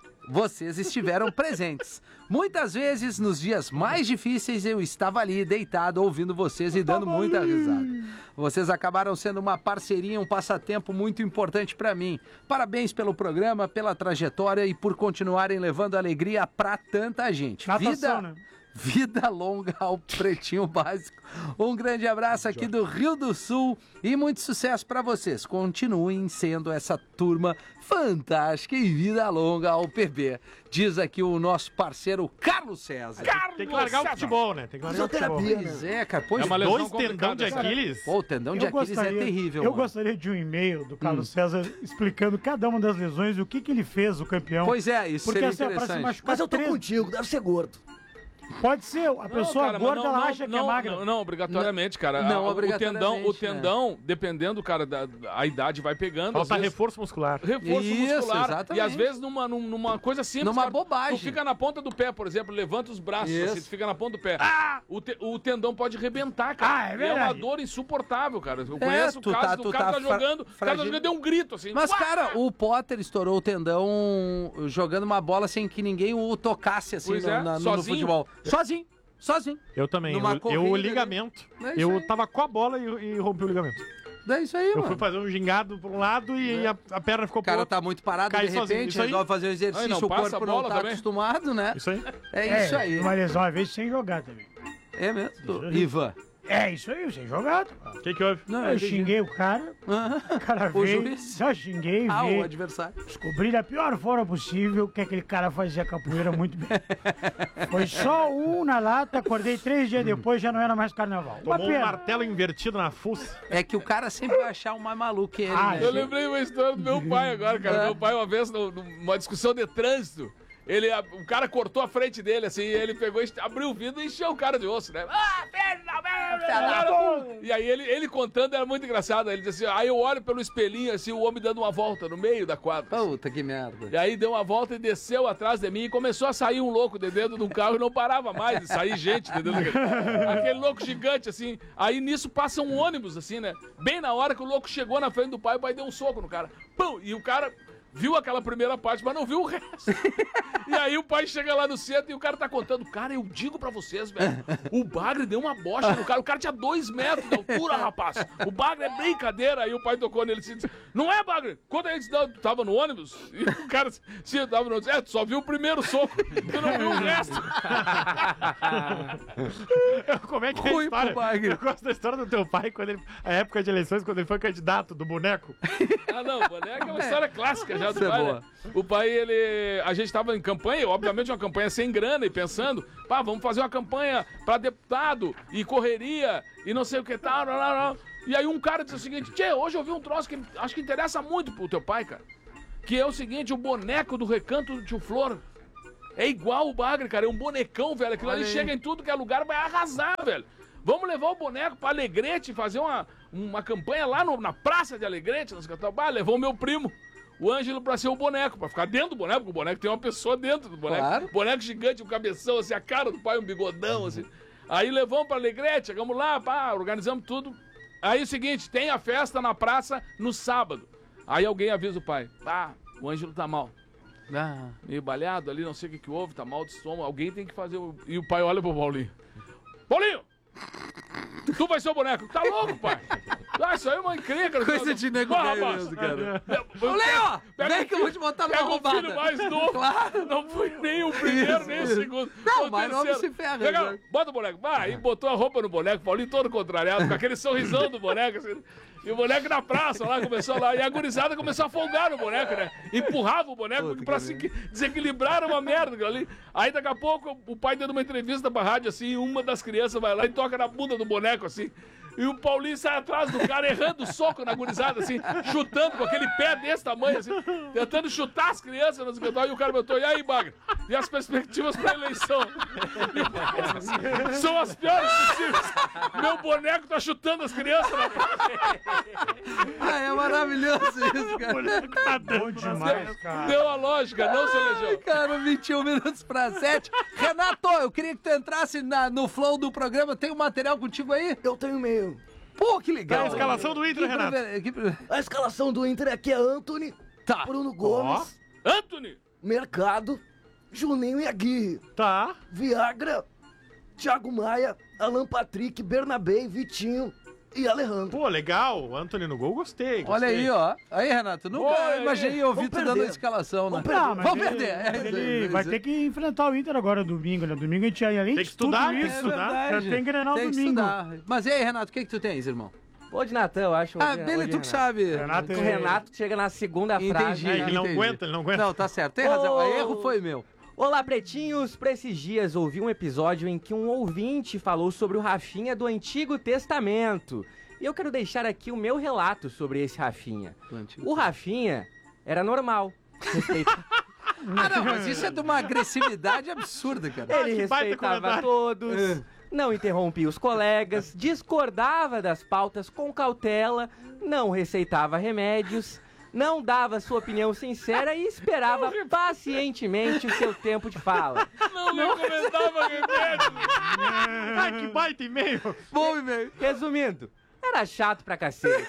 vocês estiveram presentes. Muitas vezes, nos dias mais difíceis, eu estava ali, deitado, ouvindo vocês e dando muita risada. Vocês acabaram sendo uma parceria, um passatempo muito importante para mim. Parabéns pelo programa, pela trajetória e por continuarem levando alegria para tanta gente. Natação, né? Vida longa ao Pretinho Básico. Um grande abraço aqui do Rio do Sul e muito sucesso para vocês. Continuem sendo essa turma fantástica e vida longa ao PB. Diz aqui o nosso parceiro Carlos César. Tem que largar o futebol, né? Tem que largar o futebol. Fisioterapia, Pois né? é, cara. Pois É uma lesão 2 tendão complicada, de cara. Aquiles. Pô, o tendão de Aquiles é terrível. Eu mano. gostaria de um e-mail do Carlos César explicando cada uma das lesões e o que ele fez, o campeão. Pois é, isso Porque seria assim, ó, pra se interessante. machucar Mas eu tô 13 contigo, deve ser gordo. Pode ser, a pessoa cara, mas gorda ela acha que é magra. Não, obrigatoriamente, cara. Não, O obrigatoriamente, tendão, dependendo, cara, a idade vai pegando. Falta às vezes, reforço muscular. reforço Isso, muscular. exatamente. E às vezes numa coisa simples. Numa cara, bobagem. Tu fica na ponta do pé, por exemplo, levanta os braços, Isso. assim, tu fica na ponta do pé. O tendão pode rebentar, cara. Ah, é E verdade. uma dor insuportável, cara. Eu conheço tu o caso tá- do tu cara tá tá jogando, o cara tá fragil- jogando, deu um grito, assim. Mas, Uá! cara, o Potter estourou o tendão jogando uma bola sem que ninguém o tocasse assim Pois é, no sozinho. futebol. Sozinho. Eu também. Numa Eu, corrida, o ligamento. É isso Eu aí. tava com a bola e rompi o ligamento. É isso aí, Eu mano. fui fazer um gingado por um lado e a perna ficou O pro cara outro. tá muito parado, Cai de sozinho, repente, isso aí. resolve fazer um exercício, Aí não o passa corpo a não bola tá também? acostumado, né? Isso aí. É isso aí. Uma lesão, às vezes, sem jogar também. É mesmo. Ivan. É isso aí, sem jogar. O que houve? Não, Eu xinguei o cara, o cara O veio, juiz? já xinguei, Ah, o veio, adversário. descobri da pior forma possível que aquele cara fazia capoeira muito bem. Foi só um na lata, acordei 3 dias depois, já não era mais carnaval. Uma Tomou um pena. martelo invertido na fuça. É que o cara sempre vai achar um mais maluco que ele, Ah, né? Eu lembrei uma história do meu pai agora, cara. Meu pai, uma vez, numa discussão de trânsito, o cara cortou a frente dele, assim, e ele pegou, abriu o vidro e encheu o cara de osso, né? E aí ele contando era muito engraçado. Ele disse assim, aí eu olho pelo espelhinho, assim, o homem dando uma volta no meio da quadra. Puta que merda. E aí deu uma volta e desceu atrás de mim e começou a sair um louco de dentro de um carro e não parava mais de sair gente de dentro aquele louco gigante, assim. Aí nisso passa um ônibus, assim, né? Bem na hora que o louco chegou na frente do pai, o pai deu um soco no cara. Pum! E o cara viu aquela primeira parte, mas não viu o resto. E aí o pai chega lá no centro e o cara tá contando. Cara, eu digo pra vocês, velho, o bagre deu uma bocha no cara. O cara tinha 2 metros de altura, rapaz. O bagre é brincadeira. Aí o pai tocou nele e disse, não é, bagre? Quando a gente tava no ônibus, e o cara, sim, eu tava no ônibus. Tu só viu o primeiro soco, tu não viu o resto. Como é que é a história? Eu gosto da história do teu pai, a época de eleições, quando ele foi candidato do boneco. Ah, não, o boneco é uma história clássica já do pai, né? O pai, a gente tava em campanha, obviamente uma campanha sem grana, e pensando, pá, vamos fazer uma campanha pra deputado, e correria, e não sei o que tal, E aí um cara disse o seguinte, tchê, hoje eu vi um troço que acho que interessa muito pro teu pai, cara, que é o seguinte, o boneco do Recanto do Tio Flor é igual o bagre, cara, é um bonecão, velho, aquilo ali chega em tudo que é lugar, vai arrasar, velho. Vamos levar o boneco pra Alegrete, fazer uma campanha lá na praça de Alegrete, levou o meu primo, o Ângelo, pra ser o boneco, pra ficar dentro do boneco, porque o boneco tem uma pessoa dentro do boneco. Claro. Boneco gigante, um cabeção, assim, a cara do pai, um bigodão, assim. Aí levamos pra Alegrete, chegamos lá, pá, organizamos tudo. Aí o seguinte, tem a festa na praça no sábado. Aí alguém avisa o pai, o Ângelo tá mal. Meio baleado ali, não sei o que houve, tá mal de estômago, alguém tem que fazer E o pai olha pro Paulinho. Paulinho! Tu vai ser o boneco. Tá louco, pai? Isso aí é uma encrenca. Coisa de nego velho mesmo, cara. Ô, Léo, vem que eu vou te botar numa roubada. Pega o filho mais novo. Claro. Não fui nem o primeiro, nem o segundo. Não, mas não se ferra. Pega, bota o boneco. Aí botou a roupa no boneco, Paulinho todo contrariado, com aquele sorrisão do boneco, assim. E o boneco na praça lá, começou lá. E a gurizada começou a folgar no boneco, né? Empurrava o boneco, porque pra se desequilibrar era uma merda aquilo ali. Aí daqui a pouco o pai dando uma entrevista pra rádio, assim, e uma das crianças vai lá e toca na bunda do boneco, assim. E o Paulinho sai atrás do cara, errando o soco na gurizada, assim, chutando com aquele pé desse tamanho, assim, tentando chutar as crianças, e o cara botou, e aí, Bagre? E as perspectivas pra eleição? E o pai, assim, são as piores possíveis. Meu boneco tá chutando as crianças na praça. É maravilhoso isso, cara. O boneco tá bom demais, cara. Deu a lógica, não se elegeu. Cara, 21 minutos pra 7. Renato, eu queria que tu entrasse no flow do programa. Tem um material contigo aí? Eu tenho e-mail. Pô, que legal. A escalação do Inter, Renato. A escalação do Inter aqui é Antony, Bruno Gomes, Antony, Mercado, Juninho e Aguirre. Tá. Viagra, Thiago Maia, Alan Patrick, Bernabé, Vitinho e Alejandro. Pô, legal. Antony no gol, gostei. Olha aí, ó. Aí, Renato, nunca imaginei ouvir tu dando a escalação, né? Vamos perder. Ele vai ter que enfrentar o Inter agora domingo, né? Domingo a gente além tem que estudar isso, verdade. já tem Grenal domingo. Estudar. Mas e aí, Renato, o que tu tens, irmão? Pô de Natan, eu acho. Bele, tu que sabe. O Renato chega na segunda frase. Ele não aguenta. Não, tá certo. Tem razão. O erro foi meu. Olá, pretinhos! Pra esses dias ouvi um episódio em que um ouvinte falou sobre o Rafinha do Antigo Testamento. E eu quero deixar aqui o meu relato sobre esse Rafinha. O Rafinha era normal. Não, mas isso é de uma agressividade absurda, cara. Ele respeitava todos, não interrompia os colegas, discordava das pautas com cautela, não receitava remédios, não dava sua opinião sincera e esperava pacientemente o seu tempo de fala. Não recomendava remédio. Ai, que baita e-mail. Bom e-mail. Resumindo, era chato pra cacete.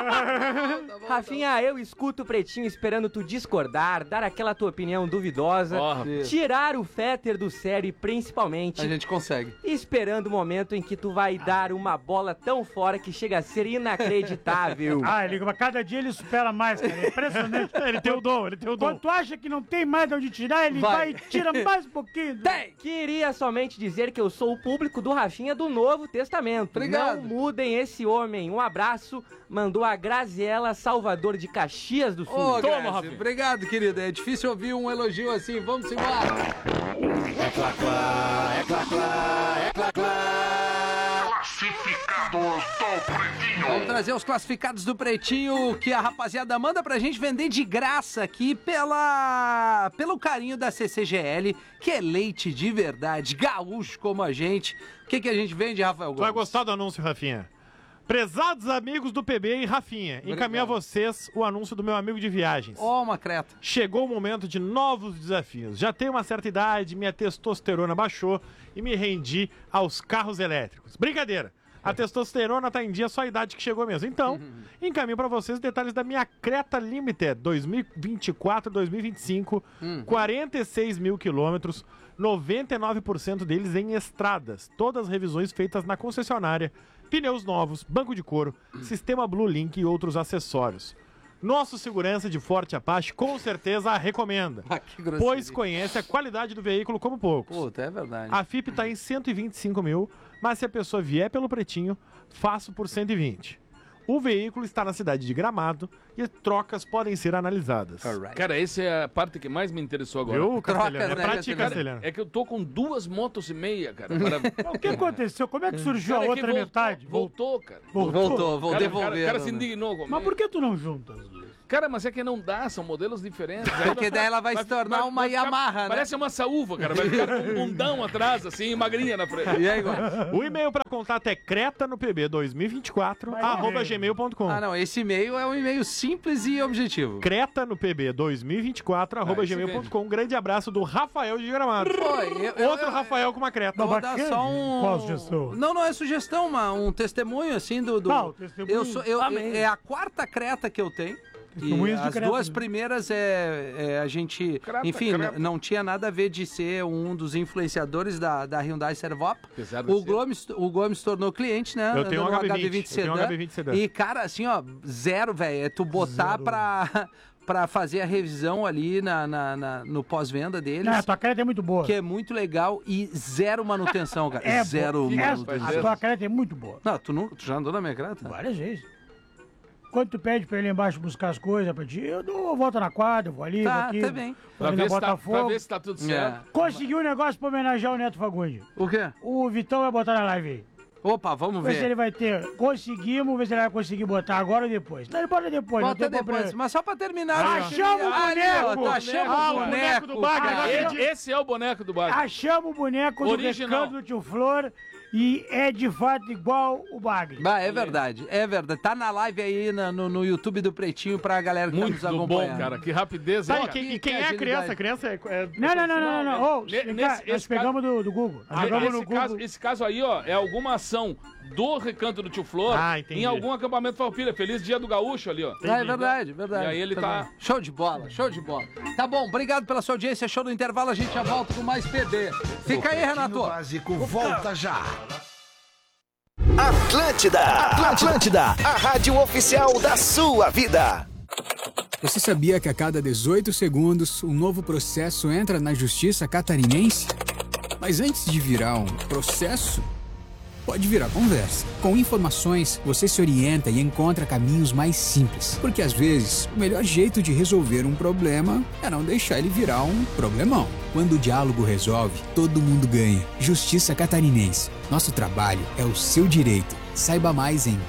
Rafinha, eu escuto o Pretinho esperando tu discordar, dar aquela tua opinião duvidosa, tirar o Fetter do sério e principalmente... A gente consegue. Esperando o momento em que tu vai dar uma bola tão fora que chega a ser inacreditável. Cada dia ele supera mais, cara. É impressionante. Ele tem o dom. Quando tu acha que não tem mais de onde tirar, ele vai e tira mais um pouquinho. Queria somente dizer que eu sou o público do Rafinha do Novo Testamento. Obrigado. Não mudem esse homem. Um abraço, mandou a Graziela Salvador de Caxias do Sul. Toma, Rafinha. Obrigado, querida. É difícil ouvir um elogio assim. Vamos embora. É clá-clá, é clá-clá, é clá-clá. Classificados do Pretinho. Vamos trazer os classificados do Pretinho que a rapaziada manda pra gente vender de graça aqui pelo carinho da CCGL, que é leite de verdade, gaúcho como a gente. O que a gente vende, Rafael Gomes? Tu vai gostar do anúncio, Rafinha. Prezados amigos do PB e Rafinha, encaminho a vocês o anúncio do meu amigo de viagens. Uma creta. Chegou o momento de novos desafios. Já tenho uma certa idade, minha testosterona baixou e me rendi aos carros elétricos. Brincadeira. A testosterona tá em dia, só a idade que chegou mesmo. Então, encaminho pra vocês detalhes da minha Creta Limited 2024-2025, 46 mil quilômetros, 99% deles em estradas, todas as revisões feitas na concessionária, pneus novos, banco de couro, sistema Blue Link e outros acessórios. Nosso segurança de Forte Apache com certeza a recomenda, pois conhece a qualidade do veículo como poucos. Puta, é verdade. A FIP tá em 125 mil, mas se a pessoa vier pelo Pretinho, faço por 120. O veículo está na cidade de Gramado e trocas podem ser analisadas. Cara, essa é a parte que mais me interessou agora. Viu, Castelhano? Trocas, É né, pra ti, Cara, Castelhano. é que eu tô com 2 motos e meia, cara. O que aconteceu? Como é que surgiu Cara, a é que outra metade? Voltou, cara. Voltou, vou Cara, devolver. O cara se indignou comigo. Mas por que tu não junta as duas? Cara, mas é que não dá, são modelos diferentes. Porque daí ela vai se tornar uma Yamaha, né? Parece uma saúva, cara. Vai ficar com um bundão atrás, assim, e magrinha na frente. E aí, igual? O e-mail para contato é cretanopb2024@gmail.com. Ah, não, esse e-mail é um e-mail simples e objetivo. cretanopb2024@gmail.com. Um grande abraço do Rafael de Gramado. Pô, Outro Rafael com uma creta. Vou dar só um... Qual sugestão? Não é sugestão, um testemunho, assim, do... Qual testemunho? É a 4ª creta que eu tenho. E Testemunhas de as creta, 2 né? primeiras a gente... Creta, enfim, creta. não tinha nada a ver de ser um dos influenciadores da Hyundai Servop. Apesar de O ser. Gomes se tornou cliente, né? Eu tenho um no HB20 eu tenho um sedã. HB20 sedã. E, cara, assim, ó, zero, velho. É tu botar pra fazer a revisão ali no pós-venda deles. Não, a tua creta é muito boa. Que é muito legal e zero manutenção, cara. Zero manutenção. A tua creta é muito boa. Não, tu já andou na minha creta? Várias vezes. Quando tu pede pra ir lá embaixo buscar as coisas pra ti, eu dou uma volta na quadra, vou ali, vou Tá, aqui. tá bem. Pra Vou ali na ver, se tá, pra Botafogo. ver se tá tudo certo. Consegui um negócio pra homenagear o Neto Fagundes. O quê? O Vitão vai botar na live aí. Opa, vamos Ver se ele ver. vai ter. Conseguimos, ver se ele vai conseguir botar agora ou depois. Não, ele bota depois. Bota não tem depois. problema. Mas só pra terminar. Achamos o boneco! Ó, achamos Ah, o o boneco do boneco. Bagre. cara. Esse é o boneco do Bagre. Achamos o boneco Original. do Recanto do Tio Flor e é de fato igual o Bagre. Bah, é verdade, é verdade. Tá na live aí no YouTube do Pretinho pra galera que Muito tá nos acompanhando. bom, cara. Que rapidez, Tá, hein, e cara? quem é a criança? A criança é... Não. Ô, Nesse- vem cá, nós esse pegamos do Google. Nós pegamos no Google. Esse caso aí, ó, é alguma ação do Recanto do Tio Flor Ah, entendi. em algum acampamento farroupilha. Feliz Dia do Gaúcho ali, ó. Ah, é verdade, verdade. E aí ele tá- bem. Show de bola, show de bola. Tá bom, obrigado pela sua audiência. Show do intervalo, a gente já volta com mais PB. Fica aí, Renato. Básico volta já. Atlântida, a rádio oficial da sua vida. Você sabia que a cada 18 segundos um novo processo entra na justiça catarinense? Mas antes de virar um processo, pode virar conversa. Com informações, você se orienta e encontra caminhos mais simples. Porque às vezes, o melhor jeito de resolver um problema é não deixar ele virar um problemão. Quando o diálogo resolve, todo mundo ganha. Justiça Catarinense. Nosso trabalho é o seu direito. Saiba mais em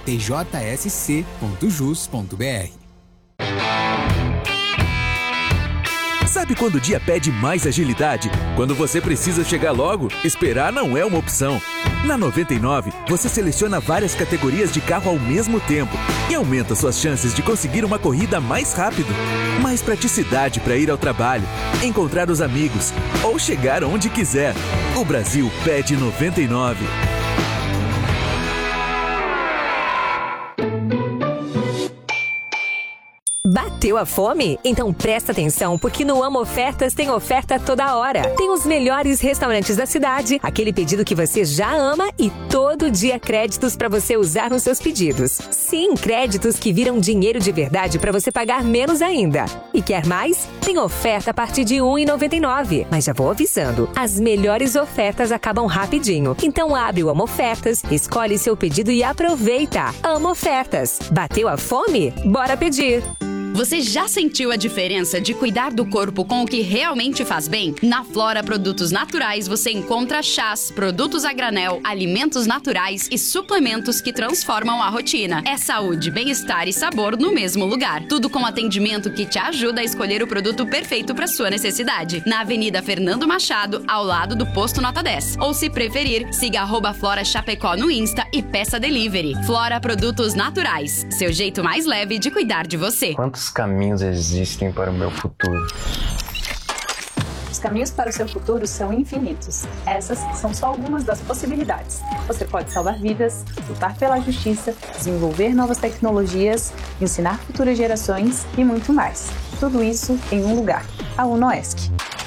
tjsc.jus.br. Sabe quando o dia pede mais agilidade? Quando você precisa chegar logo, esperar não é uma opção. Na 99, você seleciona várias categorias de carro ao mesmo tempo e aumenta suas chances de conseguir uma corrida mais rápido. Mais praticidade para ir ao trabalho, encontrar os amigos ou chegar onde quiser. O Brasil pede 99. Bateu a fome? Então presta atenção, porque no Amo Ofertas tem oferta toda hora. Tem os melhores restaurantes da cidade, aquele pedido que você já ama e todo dia créditos para você usar nos seus pedidos. Sim, créditos que viram dinheiro de verdade para você pagar menos ainda. E quer mais? Tem oferta a partir de R$ 1,99. Mas já vou avisando, as melhores ofertas acabam rapidinho. Então abre o Amo Ofertas, escolhe seu pedido e aproveita. Amo Ofertas. Bateu a fome? Bora pedir! Você já sentiu a diferença de cuidar do corpo com o que realmente faz bem? Na Flora Produtos Naturais você encontra chás, produtos a granel, alimentos naturais e suplementos que transformam a rotina. É saúde, bem-estar e sabor no mesmo lugar. Tudo com atendimento que te ajuda a escolher o produto perfeito para sua necessidade. Na Avenida Fernando Machado, ao lado do Posto Nota 10. Ou se preferir, siga @Flora Chapecó no Insta e peça delivery. Flora Produtos Naturais, seu jeito mais leve de cuidar de você. Quantos caminhos existem para o meu futuro? caminhos para o seu futuro são infinitos. Essas são só algumas das possibilidades. Você pode salvar vidas, lutar pela justiça, desenvolver novas tecnologias, ensinar futuras gerações e muito mais. Tudo isso em um lugar, a UNOESC.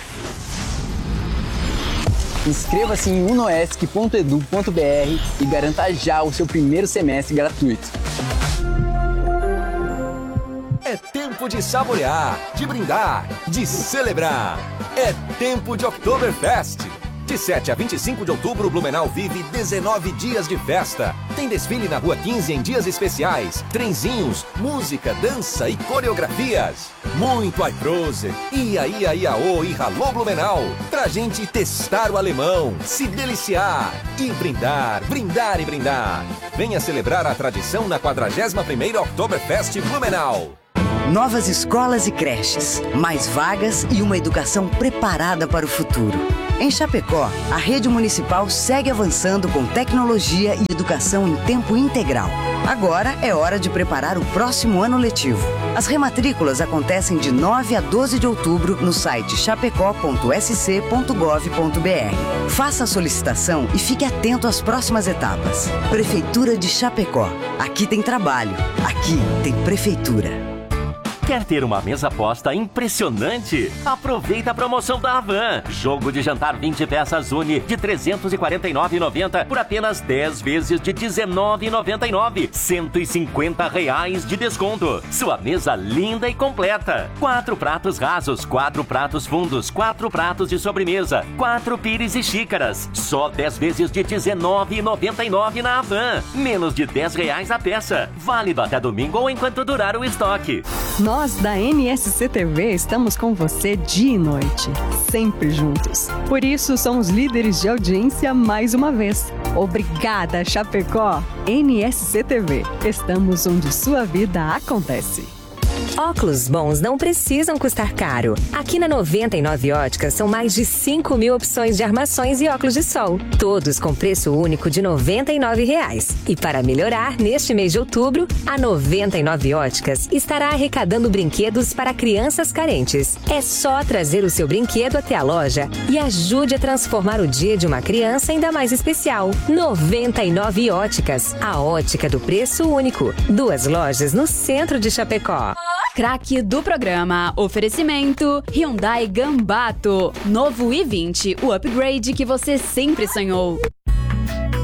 Inscreva-se em unoesc.edu.br e garanta já o seu primeiro semestre gratuito. É tempo de saborear, de brindar, de celebrar. É tempo de Oktoberfest. De 7 a 25 de outubro, Blumenau vive 19 dias de festa. Tem desfile na Rua 15 em dias especiais, trenzinhos, música, dança e coreografias. Muito iProse, ia, iaô e ralô Blumenau. Pra gente testar o alemão, se deliciar e brindar, brindar e brindar. Venha celebrar a tradição na 41ª Oktoberfest Blumenau. Novas escolas e creches, mais vagas e uma educação preparada para o futuro. Em Chapecó, a rede municipal segue avançando com tecnologia e educação em tempo integral. Agora é hora de preparar o próximo ano letivo. As rematrículas acontecem de 9 a 12 de outubro no site chapecó.sc.gov.br. Faça a solicitação e fique atento às próximas etapas. Prefeitura de Chapecó. Aqui tem trabalho. Aqui tem prefeitura. Quer ter uma mesa posta impressionante? Aproveita a promoção da Havan. Jogo de jantar 20 peças Uni de R$ 349,90 por apenas 10 vezes de R$ 19,99. R$ 150 de desconto. Sua mesa linda e completa. 4 pratos rasos, 4 pratos fundos, 4 pratos de sobremesa, 4 pires e xícaras. Só 10 vezes de R$ 19,99 na Havan. Menos de R$ 10 a peça. Válido até domingo ou enquanto durar o estoque. Nós da NSC-TV estamos com você dia e noite, sempre juntos. Por isso, somos líderes de audiência mais uma vez. Obrigada, Chapecó! NSC-TV, estamos onde sua vida acontece. Óculos bons não precisam custar caro. Aqui na 99 Óticas são mais de 5.000 opções de armações e óculos de sol. Todos com preço único de R$ 99,00. E para melhorar, neste mês de outubro, a 99 Óticas estará arrecadando brinquedos para crianças carentes. É só trazer o seu brinquedo até a loja e ajude a transformar o dia de uma criança ainda mais especial. 99 Óticas, a ótica do preço único. 2 lojas no centro de Chapecó. Craque do programa. Oferecimento Hyundai Gambato. Novo i20, o upgrade que você sempre sonhou.